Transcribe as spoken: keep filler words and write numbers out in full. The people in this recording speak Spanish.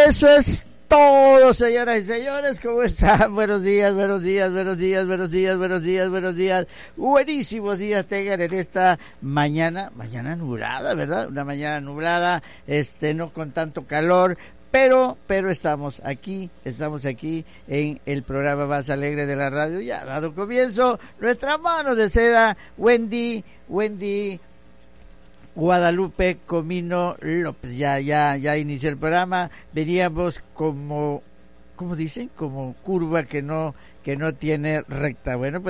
eso es todo, señoras y señores. ¿Cómo están? Buenos días, buenos días, buenos días, buenos días, buenos días, buenos días. Buenísimos días tengan en esta mañana, mañana nublada, ¿verdad? Una mañana nublada, este, no con tanto calor, pero, pero estamos aquí, estamos aquí en el programa más alegre de la radio. Ya ha dado comienzo nuestra mano de seda, Wendy, Wendy Guadalupe Comino López. Ya, ya, ya inició el programa. Veníamos como, ¿cómo dicen? Como curva que no, que no tiene recta. Bueno, pues